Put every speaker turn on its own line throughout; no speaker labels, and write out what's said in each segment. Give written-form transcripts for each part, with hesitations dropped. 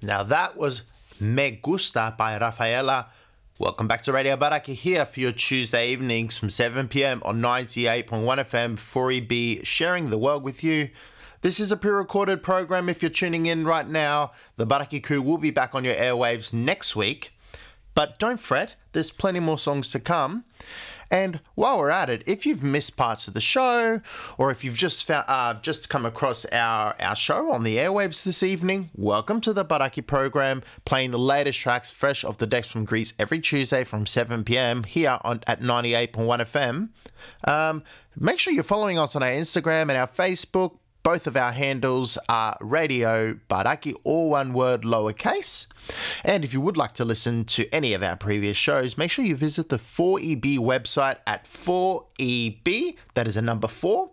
Now that was Me Gusta by Rafaela. Welcome back to Radio Baraki here for your Tuesday evenings from 7 p.m. on 98.1 FM 4EB, sharing the world with you. This is a pre-recorded program if you're tuning in right now. The Baraki crew will be back on your airwaves next week. But don't fret, there's plenty more songs to come. And while we're at it, if you've missed parts of the show, or if you've just come across our show on the airwaves this evening, welcome to the Baraki program, playing the latest tracks fresh off the decks from Greece every Tuesday from 7 p.m. here at 98.1 FM. Make sure you're following us on our Instagram and our Facebook. Both of our handles are Radio Baraki, all one word, lowercase. And if you would like to listen to any of our previous shows, make sure you visit the 4EB website at 4EB, that is a number 4,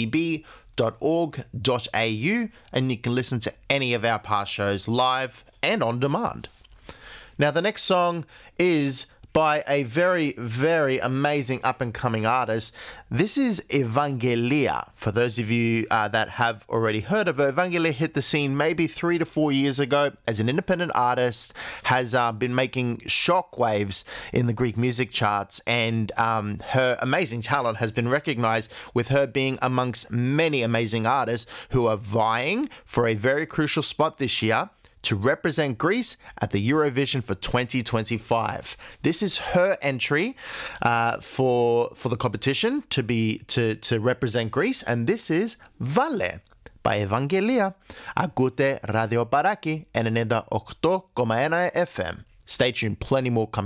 eb.org.au, and you can listen to any of our past shows live and on demand. Now, the next song is by a very, very amazing up-and-coming artist. This is Evangelia. For those of you that have already heard of her, Evangelia hit the scene maybe 3 to 4 years ago as an independent artist, has been making shockwaves in the Greek music charts, and her amazing talent has been recognized, with her being amongst many amazing artists who are vying for a very crucial spot this year to represent Greece at the Eurovision for 2025. This is her entry for the competition to represent Greece, and this is Vale by Evangelia. Ακούτε Radio Baraki 98,1 FM. Stay tuned, plenty more coming.